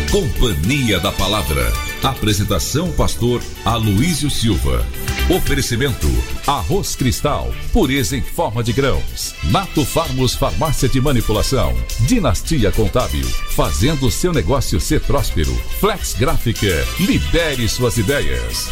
Companhia da Palavra. Apresentação pastor Aloísio Silva. Oferecimento: Arroz Cristal, pureza em forma de grãos. Nato Farmos Farmácia de Manipulação. Dinastia Contábil, fazendo o seu negócio ser próspero. Flex Gráfica, lidere suas ideias.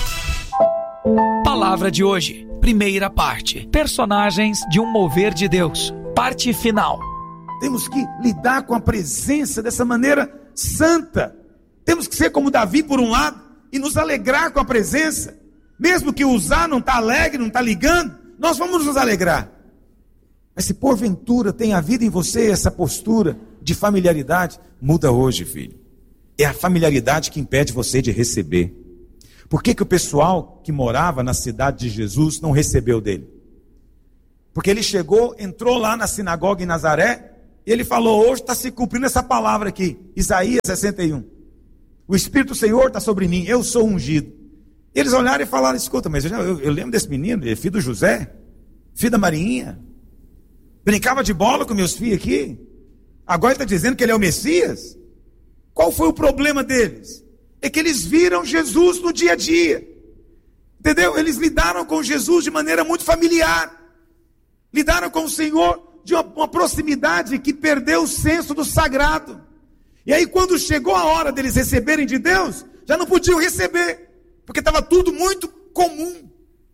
Palavra de hoje, primeira parte. Personagens de um mover de Deus. Parte final. Temos que lidar com a presença dessa maneira santa. Temos que ser como Davi por um lado e nos alegrar com a presença. Mesmo que usar não está alegre, não está ligando, nós vamos nos alegrar. Mas se porventura tem havido em você essa postura de familiaridade, muda hoje, filho. É a familiaridade que impede você de receber. Por que o pessoal que morava na cidade de Jesus não recebeu dele? Porque ele chegou, entrou lá na sinagoga em Nazaré, e ele falou: hoje está se cumprindo essa palavra aqui, Isaías 61. O Espírito do Senhor está sobre mim, eu sou ungido. Eles olharam e falaram: escuta, mas eu lembro desse menino, ele é filho do José, filho da Marinha, brincava de bola com meus filhos aqui, agora ele está dizendo que ele é o Messias. Qual foi o problema deles? É que eles viram Jesus no dia a dia, entendeu? Eles lidaram com Jesus de maneira muito familiar, lidaram com o Senhor de uma proximidade que perdeu o senso do sagrado. E aí quando chegou a hora deles receberem de Deus, já não podiam receber, porque estava tudo muito comum.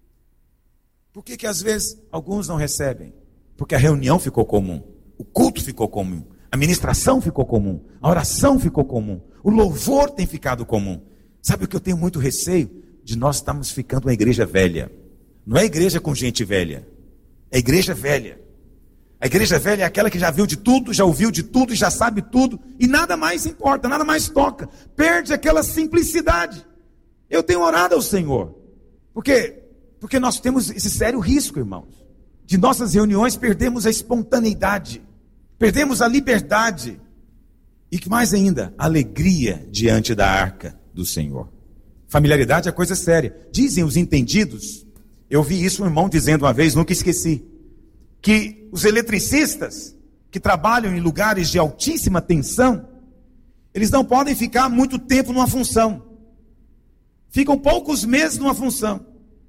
Por que às vezes alguns não recebem? Porque a reunião ficou comum, o culto ficou comum, a ministração ficou comum, a oração ficou comum, o louvor tem ficado comum. Sabe o que eu tenho muito receio? De nós estarmos ficando uma igreja velha. Não é igreja com gente velha, é igreja velha. A igreja velha é aquela que já viu de tudo, já ouviu de tudo, já sabe tudo, e nada mais importa, nada mais toca. Perde aquela simplicidade. Eu tenho orado ao Senhor, porque nós temos esse sério risco, irmãos, de nossas reuniões perdermos a espontaneidade, perdemos a liberdade, e que mais ainda, a alegria diante da arca do Senhor. Familiaridade é coisa séria. Dizem os entendidos, eu vi isso um irmão dizendo uma vez, nunca esqueci, que os eletricistas que trabalham em lugares de altíssima tensão, eles não podem ficar muito tempo numa função. Ficam poucos meses numa função.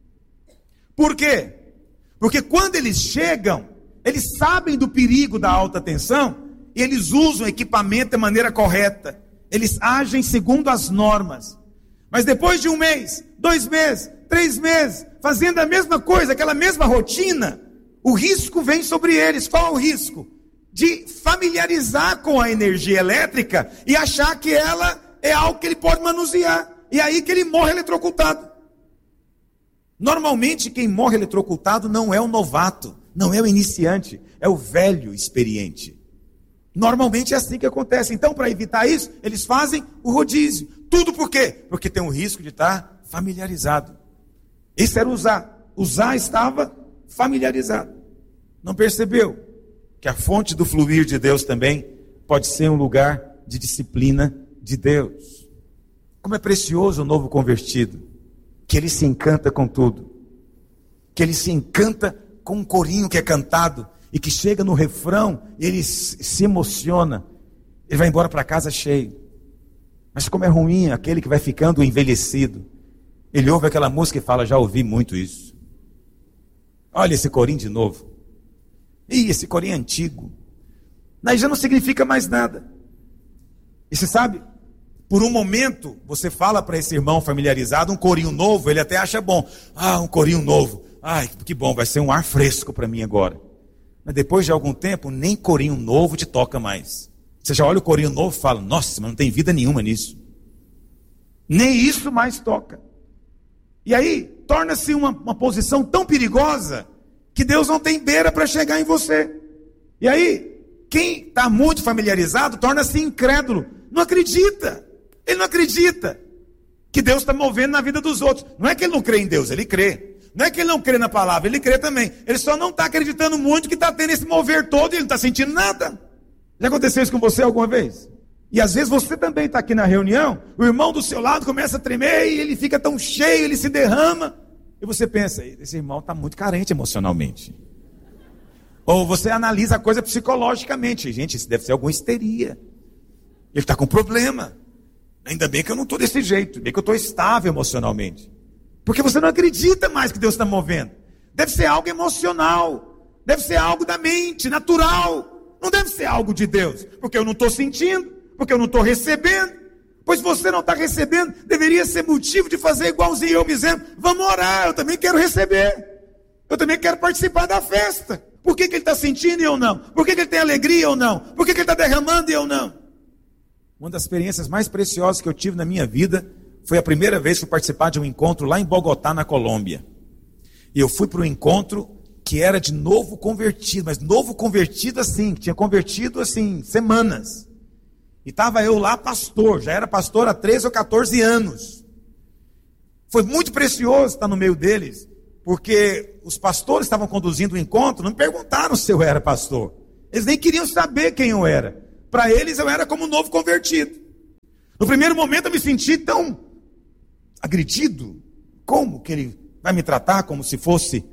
Por quê? Porque quando eles chegam, eles sabem do perigo da alta tensão e eles usam o equipamento da maneira correta. Eles agem segundo as normas. Mas depois de 1 mês, 2 meses, 3 meses, fazendo a mesma coisa, aquela mesma rotina, o risco vem sobre eles. Qual é o risco? De familiarizar com a energia elétrica e achar que ela é algo que ele pode manusear. E aí que ele morre eletrocutado. Normalmente quem morre eletrocutado não é o novato, não é o iniciante, é o velho experiente. Normalmente é assim que acontece. Então, para evitar isso, eles fazem o rodízio. Tudo por quê? Porque tem o risco de estar familiarizado. Esse era usar. Usar estava familiarizado. Não percebeu que a fonte do fluir de Deus também pode ser um lugar de disciplina de Deus. Como é precioso o novo convertido, que ele se encanta com tudo, que ele se encanta com um corinho que é cantado, e que chega no refrão, ele se emociona, ele vai embora para casa cheio. Mas como é ruim aquele que vai ficando envelhecido, ele ouve aquela música e fala: já ouvi muito isso. Olha esse corinho de novo. Ih, esse corinho é antigo. Aí já não significa mais nada. E você sabe, por um momento, você fala para esse irmão familiarizado um corinho novo, ele até acha bom. Ah, um corinho novo. Ai, que bom, vai ser um ar fresco para mim agora. Mas depois de algum tempo, nem corinho novo te toca mais. Você já olha o corinho novo e fala: nossa, mas não tem vida nenhuma nisso. Nem isso mais toca. E aí, torna-se uma posição tão perigosa que Deus não tem beira para chegar em você. E aí, quem está muito familiarizado torna-se incrédulo. Não acredita. Ele não acredita que Deus está movendo na vida dos outros. Não é que ele não crê em Deus, ele crê. Não é que ele não crê na palavra, ele crê também. Ele só não está acreditando muito que está tendo esse mover todo e ele não está sentindo nada. Já aconteceu isso com você alguma vez? E às vezes você também está aqui na reunião, o irmão do seu lado começa a tremer e ele fica tão cheio, ele se derrama. E você pensa: esse irmão está muito carente emocionalmente. Ou você analisa a coisa psicologicamente. Gente, isso deve ser alguma histeria. Ele está com problema. Ainda bem que eu não estou desse jeito, bem que eu estou estável emocionalmente. Porque você não acredita mais que Deus está movendo. Deve ser algo emocional, deve ser algo da mente, natural. Não deve ser algo de Deus, porque eu não estou sentindo, porque eu não estou recebendo. Pois você não está recebendo, deveria ser motivo de fazer igualzinho eu me dizendo, vamos orar, eu também quero receber. Eu também quero participar da festa. Por que ele está sentindo e eu não? Por que ele tem alegria e eu não? Por que ele está derramando e eu não? Uma das experiências mais preciosas que eu tive na minha vida foi a primeira vez que fui participar de um encontro lá em Bogotá, na Colômbia. E eu fui para um encontro que era de novo convertido, mas novo convertido assim, que tinha convertido assim, semanas. E estava eu lá pastor, já era pastor há 13 ou 14 anos. Foi muito precioso estar no meio deles, porque os pastores estavam conduzindo o encontro, não me perguntaram se eu era pastor. Eles nem queriam saber quem eu era. Para eles eu era como um novo convertido. No primeiro momento eu me senti tão agredido. Como que ele vai me tratar como se fosse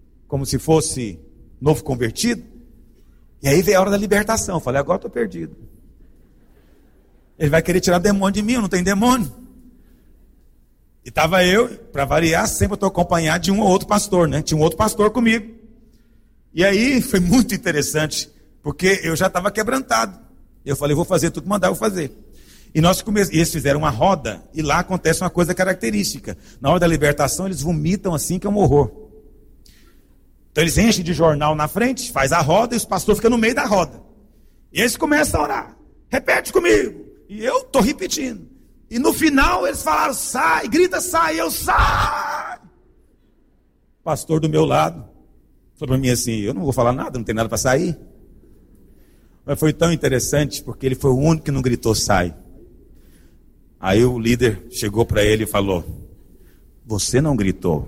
novo convertido? E aí veio a hora da libertação. Eu falei, agora estou perdido. Ele vai querer tirar demônio de mim, eu não tenho demônio. E estava eu, para variar, sempre eu estou acompanhado de um ou outro pastor, né? Tinha um outro pastor comigo. E aí foi muito interessante, porque eu já estava quebrantado. Eu falei, vou fazer tudo que mandar eu fazer. E eles fizeram uma roda, e lá acontece uma coisa característica. Na hora da libertação, eles vomitam assim, que é um horror. Então eles enchem de jornal na frente, faz a roda, e os pastores ficam no meio da roda. E eles começam a orar. Repete comigo. E eu estou repetindo. E no final eles falaram, sai, grita, sai, eu sai. O pastor do meu lado falou para mim assim, eu não vou falar nada, não tem nada para sair. Mas foi tão interessante, porque ele foi o único que não gritou, sai. Aí o líder chegou para ele e falou, você não gritou.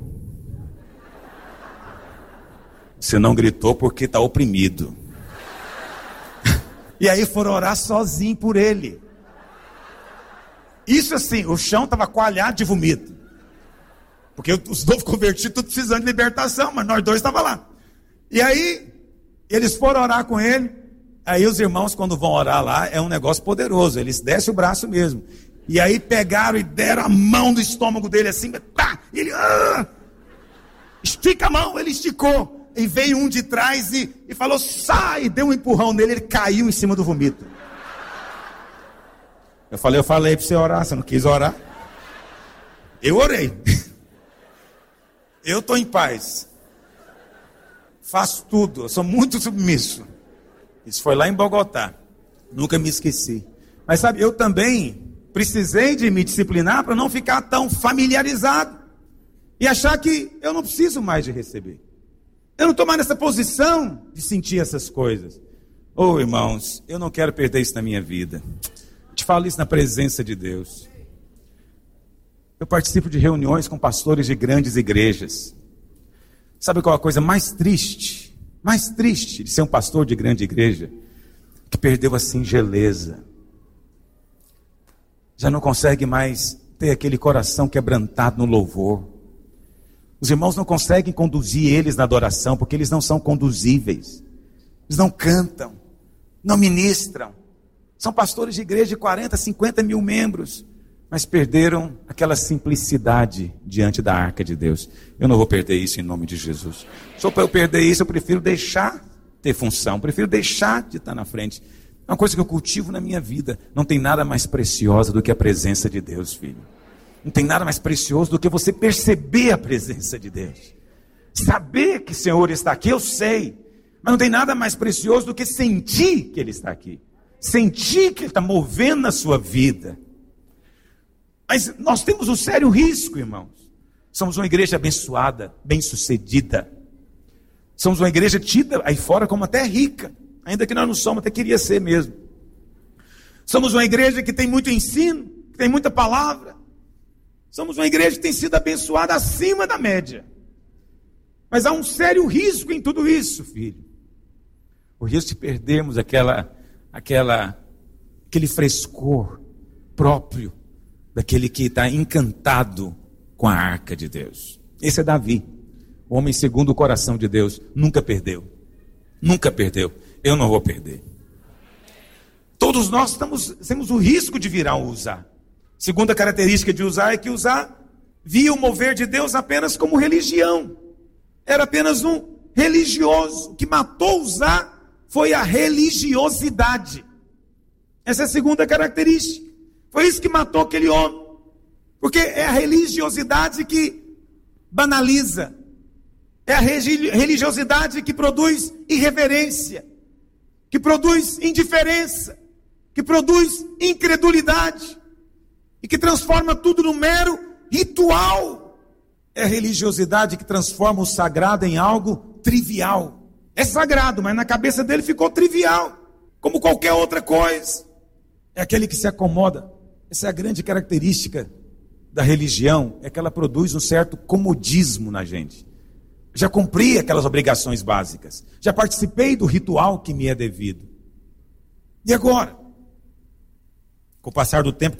Você não gritou porque está oprimido. E aí foram orar sozinho por ele. Isso assim, o chão estava coalhado de vomito. Porque os novos convertidos, tudo precisando de libertação, mas nós dois estávamos lá. E aí, eles foram orar com ele. Aí os irmãos, quando vão orar lá, é um negócio poderoso. Eles descem o braço mesmo. E aí pegaram e deram a mão no estômago dele assim. Tá, ele estica a mão, ele esticou. E veio um de trás e falou, sai, deu um empurrão nele, ele caiu em cima do vomito. Eu falei para você orar, você não quis orar? Eu orei. Eu estou em paz. Faço tudo, eu sou muito submisso. Isso foi lá em Bogotá. Nunca me esqueci. Mas sabe, eu também precisei de me disciplinar para não ficar tão familiarizado. E achar que eu não preciso mais de receber. Eu não estou mais nessa posição de sentir essas coisas. Oh, irmãos, eu não quero perder isso na minha vida. Te falo isso na presença de Deus. Eu participo de reuniões com pastores de grandes igrejas. Sabe qual é a coisa mais triste de ser um pastor de grande igreja? Que perdeu a singeleza. Já não consegue mais ter aquele coração quebrantado no louvor. Os irmãos não conseguem conduzir eles na adoração, porque eles não são conduzíveis. Eles não cantam, não ministram. São pastores de igreja de 40, 50 mil membros, mas perderam aquela simplicidade diante da arca de Deus. Eu não vou perder isso em nome de Jesus. Só para eu perder isso, eu prefiro deixar ter função, prefiro deixar de estar na frente. É uma coisa que eu cultivo na minha vida. Não tem nada mais preciosa do que a presença de Deus, filho. Não tem nada mais precioso do que você perceber a presença de Deus. Saber que o Senhor está aqui, eu sei. Mas não tem nada mais precioso do que sentir que Ele está aqui. Sentir que Ele está movendo na sua vida. Mas nós temos um sério risco, irmãos. Somos uma igreja abençoada, bem-sucedida. Somos uma igreja tida aí fora como até rica. Ainda que nós não somos, até queria ser mesmo. Somos uma igreja que tem muito ensino, que tem muita palavra. Somos uma igreja que tem sido abençoada acima da média. Mas há um sério risco em tudo isso, filho. O risco de perdermos aquele frescor próprio daquele que está encantado com a arca de Deus. Esse é Davi, o homem segundo o coração de Deus. Nunca perdeu. Nunca perdeu. Eu não vou perder. Todos nós temos o risco de virar um usar. Segunda característica de Uzá é que Uzá via o mover de Deus apenas como religião. Era apenas um religioso. O que matou Uzá foi a religiosidade. Essa é a segunda característica. Foi isso que matou aquele homem. Porque é a religiosidade que banaliza. É a religiosidade que produz irreverência, que produz indiferença, que produz incredulidade e que transforma tudo num mero ritual. É a religiosidade que transforma o sagrado em algo trivial. É sagrado, mas na cabeça dele ficou trivial, como qualquer outra coisa. É aquele que se acomoda. Essa é a grande característica da religião, é que ela produz um certo comodismo na gente. Já cumpri aquelas obrigações básicas, já participei do ritual que me é devido. E agora? Com o passar do tempo,